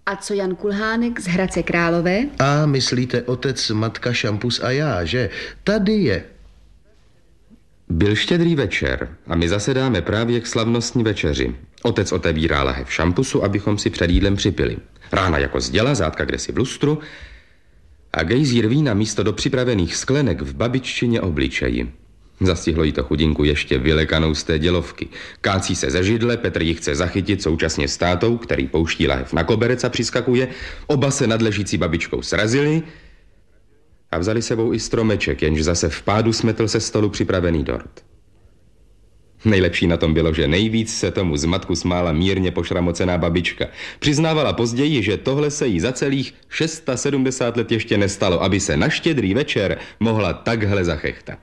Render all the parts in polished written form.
A co Jan Kulhánek z Hradce Králové? A myslíte otec, matka, šampus a já, že? Tady je. Byl štědrý večer a my zasedáme právě k slavnostní večeři. Otec otevírá lahev šampusu, abychom si před jídlem připili. Rána jako zděla, zátka kdesi v lustru a gejzír vína místo do připravených sklenek v babiččině obličeji. Zastihlo jí to chudinku ještě vylekanou z té dělovky. Kácí se ze židle, Petr ji chce zachytit současně s tátou, který pouští lahev na koberec a přiskakuje. Oba se nad ležící babičkou srazili a vzali sebou i stromeček, jenž zase v pádu smetl se stolu připravený dort. Nejlepší na tom bylo, že nejvíc se tomu zmatku smála mírně pošramocená babička. Přiznávala později, že tohle se jí za celých 670 let ještě nestalo, aby se na štědrý večer mohla takhle zachechtat.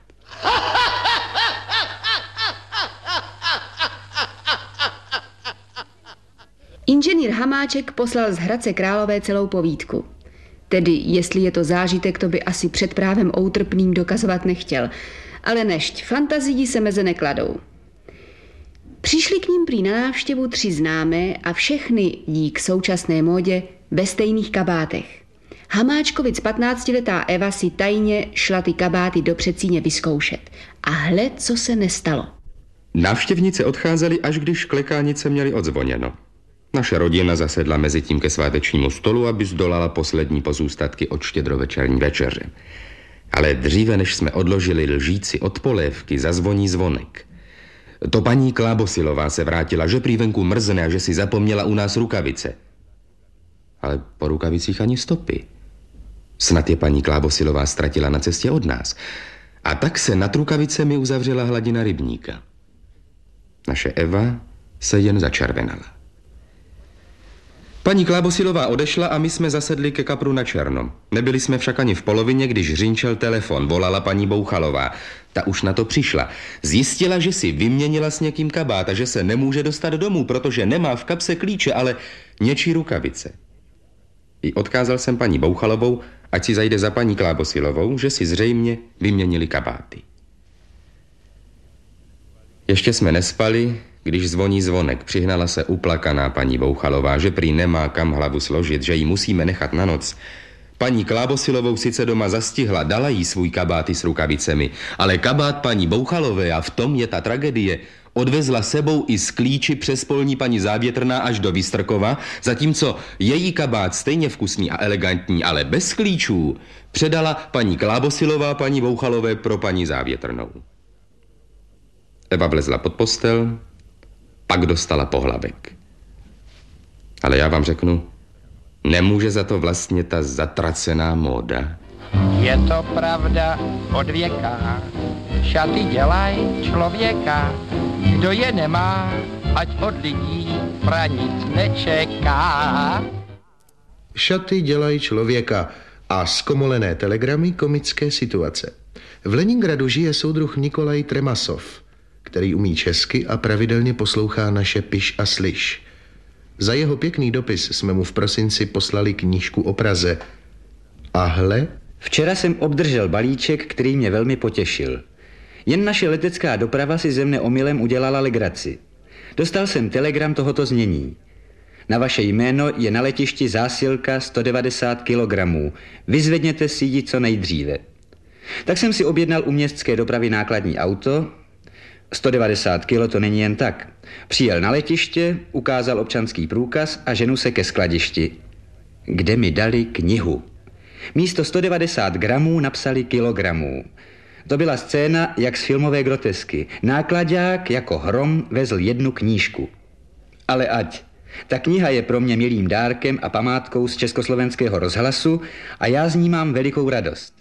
Inženýr Hamáček poslal z Hradce Králové celou povídku. Tedy, jestli je to zážitek, to by asi před právem outrpným dokazovat nechtěl. Ale nešť, fantazii se meze nekladou. Přišli k ním prý na návštěvu 3 známé a všechny dík současné módě ve stejných kabátech. Hamáčkovic 15letá Eva si tajně šla ty kabáty do předsíně vyzkoušet. A hle, co se nestalo. Návštěvnice odcházely, až když klekánice měly odzvoněno. Naše rodina zasedla mezi tím ke svátečnímu stolu, aby zdolala poslední pozůstatky od štědrovečerní večeře. Ale dříve, než jsme odložili lžíci od polévky, zazvoní zvonek. To paní Klábosilová se vrátila, že prý venku mrzne a že si zapomněla u nás rukavice. Ale po rukavicích ani stopy. Snad je paní Klábosilová ztratila na cestě od nás. A tak se nad rukavicemi uzavřela hladina rybníka. Naše Eva se jen začervenala. Paní Klábosilová odešla a my jsme zasedli ke kapru na černo. Nebyli jsme však ani v polovině, když řinčel telefon, volala paní Bouchalová. Ta už na to přišla. Zjistila, že si vyměnila s někým kabát a že se nemůže dostat domů, protože nemá v kapse klíče, ale něčí rukavice. I odkázal jsem paní Bouchalovou, ať si zajde za paní Klábosilovou, že si zřejmě vyměnili kabáty. Ještě jsme nespali, když zvoní zvonek. Přihnala se uplakaná paní Bouchalová, že prý nemá kam hlavu složit, že ji musíme nechat na noc. Paní Klábosilovou sice doma zastihla, dala jí svůj kabáty s rukavicemi, ale kabát paní Bouchalové, a v tom je ta tragédie, odvezla sebou i s klíči přes polní paní Závětrná až do Vystrkova, zatímco její kabát stejně vkusný a elegantní, ale bez klíčů, předala paní Klábosilová paní Bouchalové pro paní Závětrnou. Eva vlezla pod postel, pak dostala pohlavek. Ale já vám řeknu, nemůže za to vlastně ta zatracená móda. Je to pravda od věka, šaty dělaj člověka, kdo je nemá, ať od lidí pra nic nečeká. Šaty dělají člověka a zkomolené telegramy komické situace. V Leningradu žije soudruh Nikolaj Tremasov, který umí česky a pravidelně poslouchá naše Piš a slyš. Za jeho pěkný dopis jsme mu v prosinci poslali knížku o Praze. A hle... Včera jsem obdržel balíček, který mě velmi potěšil. Jen naše letecká doprava si ze mne omylem udělala legraci. Dostal jsem telegram tohoto znění. Na vaše jméno je na letišti zásilka 190 kg. Vyzvedněte si ji co nejdříve. Tak jsem si objednal u městské dopravy nákladní auto. 190 kilo to není jen tak. Přijel na letiště, ukázal občanský průkaz a ženu se ke skladišti, kde mi dali knihu. Místo 190 gramů napsali kilogramů. To byla scéna jak z filmové grotesky. Náklaďák jako hrom vezl jednu knížku. Ale ať. Ta kniha je pro mě milým dárkem a památkou z Československého rozhlasu a já z ní mám velikou radost.